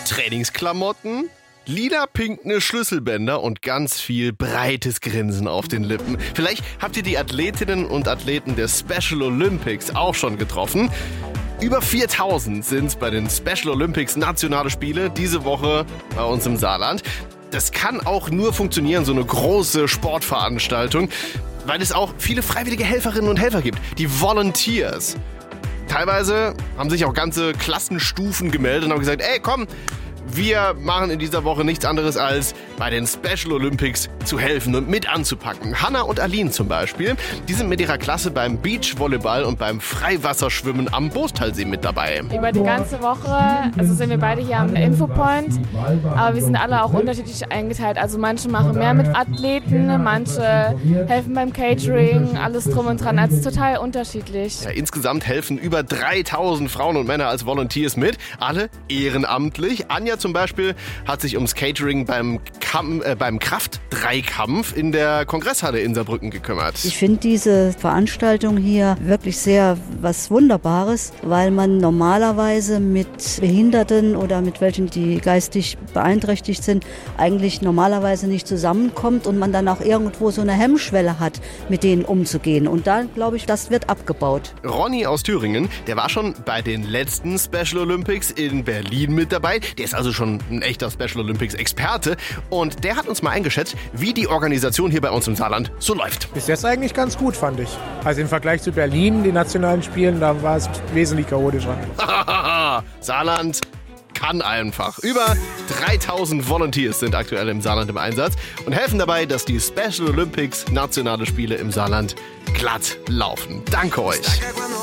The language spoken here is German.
Trainingsklamotten, lila-pinkne Schlüsselbänder und ganz viel breites Grinsen auf den Lippen. Vielleicht habt ihr die Athletinnen und Athleten der Special Olympics auch schon getroffen. Über 4000 sind es bei den Special Olympics nationale Spiele diese Woche bei uns im Saarland. Das kann auch nur funktionieren, so eine große Sportveranstaltung, weil es auch viele freiwillige Helferinnen und Helfer gibt, die Volunteers. Teilweise haben sich auch ganze Klassenstufen gemeldet und haben gesagt, ey komm, wir machen in dieser Woche nichts anderes als bei den Special Olympics zu helfen und mit anzupacken. Hanna und Aline zum Beispiel, die sind mit ihrer Klasse beim Beachvolleyball und beim Freiwasserschwimmen am Boostalsee mit dabei. Über die ganze Woche sind wir beide hier am Infopoint, aber wir sind alle auch unterschiedlich eingeteilt. Also manche machen mehr mit Athleten, manche helfen beim Catering, alles drum und dran. Also total unterschiedlich. Ja, insgesamt helfen über 3000 Frauen und Männer als Volunteers mit, alle ehrenamtlich. Anja zum Beispiel hat sich ums Catering beim Kraft-Dreikampf in der Kongresshalle in Saarbrücken gekümmert. Ich finde diese Veranstaltung hier wirklich sehr was Wunderbares, weil man normalerweise mit Behinderten oder mit welchen, die geistig beeinträchtigt sind, eigentlich normalerweise nicht zusammenkommt und man dann auch irgendwo so eine Hemmschwelle hat, mit denen umzugehen. Und da glaube ich, das wird abgebaut. Ronny aus Thüringen, der war schon bei den letzten Special Olympics in Berlin mit dabei. Der ist also schon ein echter Special Olympics Experte und der hat uns mal eingeschätzt, wie die Organisation hier bei uns im Saarland so läuft. Bis jetzt eigentlich ganz gut, fand ich. Also im Vergleich zu Berlin, den nationalen Spielen, da war es wesentlich chaotischer. Saarland kann einfach. Über 3000 Volunteers sind aktuell im Saarland im Einsatz und helfen dabei, dass die Special Olympics nationale Spiele im Saarland glatt laufen. Danke euch.